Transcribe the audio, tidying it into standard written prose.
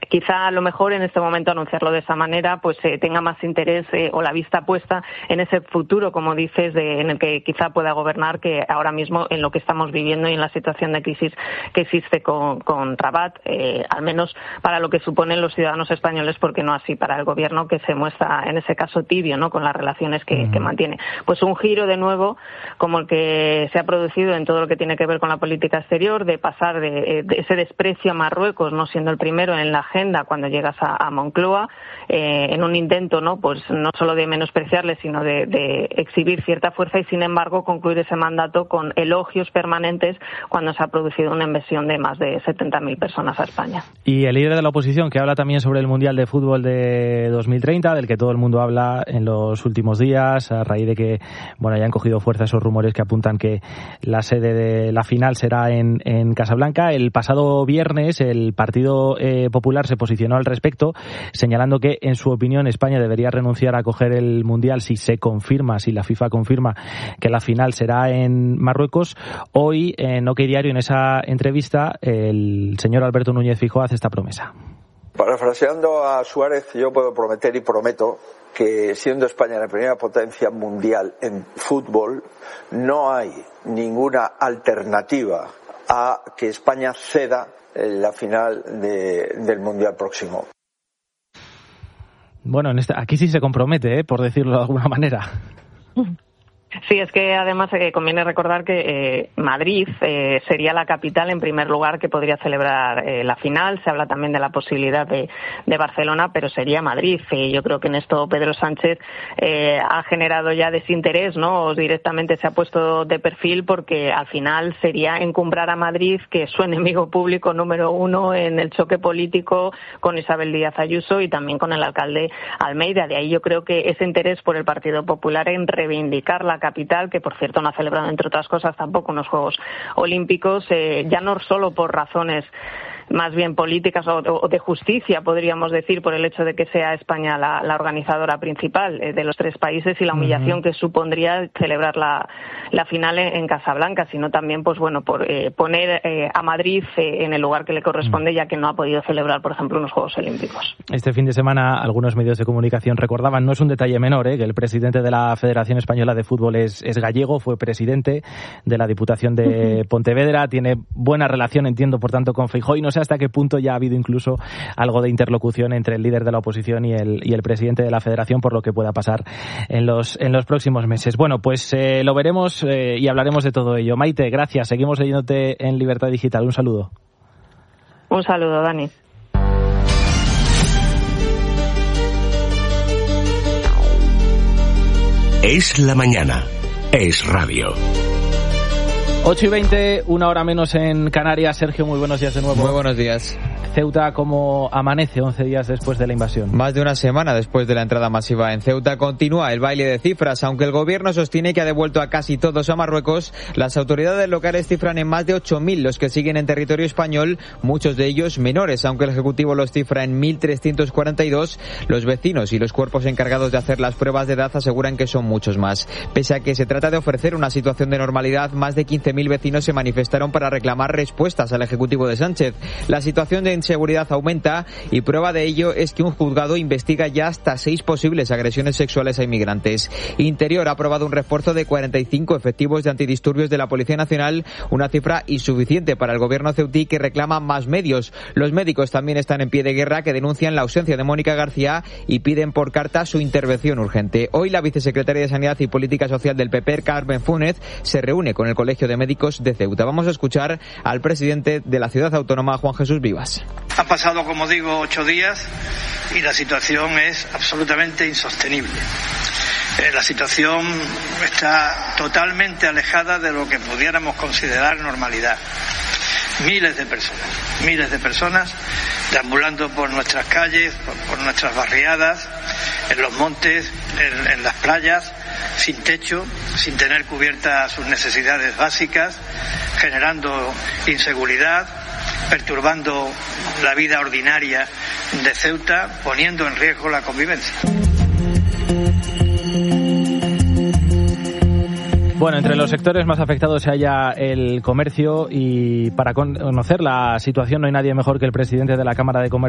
quizá a lo mejor en este momento anunciarlo de esa manera pues tenga más interés o la vista puesta en ese futuro, como dices, en el que quizá pueda gobernar, que ahora mismo en lo que estamos viviendo y en la situación de crisis que existe con Rabat, al menos para lo que suponen los ciudadanos españoles, porque no así para el gobierno, que se muestra en ese caso tibio, ¿no?, con las relaciones que mantiene. Pues un giro de nuevo como el que se ha producido en todo lo que tiene que ver con la política exterior, de pasar de ese desprecio a Marruecos, no siendo el primero en la agenda cuando llegas a Moncloa, en un intento, ¿no?, pues no solo de menospreciarle, sino de exhibir cierta fuerza, y sin embargo concluir ese mandato con elogios permanentes cuando se ha producido una invasión de más de 70.000 personas a España. Y el líder de la oposición, que habla también sobre el Mundial de Fútbol de 2030, del que todo el mundo habla en los últimos días, a raíz de que ya han cogido fuerza esos rumores que apuntan que la sede de la final será en Casablanca. El pasado viernes el Partido Popular se posicionó al respecto, señalando que, en su opinión, España debería renunciar a acoger el Mundial si la FIFA confirma que la final será en Marruecos. Hoy, en OK Diario, en esa entrevista, el señor Alberto Núñez Feijóo hace esta promesa. Parafraseando a Suárez, yo puedo prometer y prometo que, siendo España la primera potencia mundial en fútbol, no hay ninguna alternativa a que España ceda la final del Mundial próximo. Bueno, aquí sí se compromete, por decirlo de alguna manera. Sí, es que además conviene recordar que Madrid sería la capital en primer lugar que podría celebrar la final. Se habla también de la posibilidad de Barcelona, pero sería Madrid. Yo creo que en esto Pedro Sánchez ha generado ya desinterés, ¿no? O directamente se ha puesto de perfil, porque al final sería encumbrar a Madrid, que es su enemigo público número uno en el choque político con Isabel Díaz Ayuso y también con el alcalde Almeida. De ahí yo creo que ese interés por el Partido Popular en reivindicar la capital, que por cierto no ha celebrado, entre otras cosas, tampoco unos Juegos Olímpicos, ya no solo por razones más bien políticas o de justicia, podríamos decir, por el hecho de que sea España la organizadora principal de los tres países y la humillación que supondría celebrar la final en Casablanca, sino también por poner a Madrid en el lugar que le corresponde, ya que no ha podido celebrar, por ejemplo, unos Juegos Olímpicos. Este fin de semana algunos medios de comunicación recordaban, no es un detalle menor, que el presidente de la Federación Española de Fútbol es gallego, fue presidente de la Diputación de Pontevedra, tiene buena relación, entiendo, por tanto, con Feijóo, y no sé hasta qué punto ya ha habido incluso algo de interlocución entre el líder de la oposición y el presidente de la Federación, por lo que pueda pasar en los próximos meses. Bueno, pues lo veremos y hablaremos de todo ello. Maite, gracias. Seguimos leyéndote en Libertad Digital. Un saludo. Un saludo, Dani. Es la mañana. Es radio. 8:20, una hora menos en Canarias. Sergio, muy buenos días de nuevo. Muy buenos días. Ceuta, ¿cómo amanece 11 días después de la invasión? Más de una semana después de la entrada masiva en Ceuta, continúa el baile de cifras. Aunque el gobierno sostiene que ha devuelto a casi todos a Marruecos, las autoridades locales cifran en más de 8.000 los que siguen en territorio español, muchos de ellos menores. Aunque el Ejecutivo los cifra en 1.342, los vecinos y los cuerpos encargados de hacer las pruebas de edad aseguran que son muchos más. Pese a que se trata de ofrecer una situación de normalidad, más de 15.000 vecinos se manifestaron para reclamar respuestas al Ejecutivo de Sánchez. La situación de inseguridad aumenta y prueba de ello es que un juzgado investiga ya hasta 6 posibles agresiones sexuales a inmigrantes. Interior ha aprobado un refuerzo de 45 efectivos de antidisturbios de la Policía Nacional, una cifra insuficiente para el gobierno ceutí, que reclama más medios. Los médicos también están en pie de guerra, que denuncian la ausencia de Mónica García y piden por carta su intervención urgente. Hoy la vicesecretaria de Sanidad y Política Social del PP, Carmen Fúnez, se reúne con el Colegio de Médicos de Ceuta. Vamos a escuchar al presidente de la ciudad autónoma, Juan Jesús Vivas. Han pasado, como digo, 8 días y la situación es absolutamente insostenible. La situación está totalmente alejada de lo que pudiéramos considerar normalidad. Miles de personas deambulando por nuestras calles, por nuestras barriadas, en los montes, en las playas, sin techo, sin tener cubiertas sus necesidades básicas, generando inseguridad, perturbando la vida ordinaria de Ceuta, poniendo en riesgo la convivencia. Bueno, entre los sectores más afectados se halla el comercio, y para conocer la situación no hay nadie mejor que el presidente de la Cámara de Comercio